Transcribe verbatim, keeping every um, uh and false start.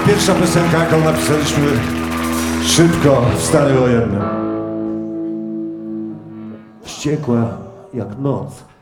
pierwsza piosenka, jaką napisaliśmy szybko w stanie wojennym. Wściekła jak noc.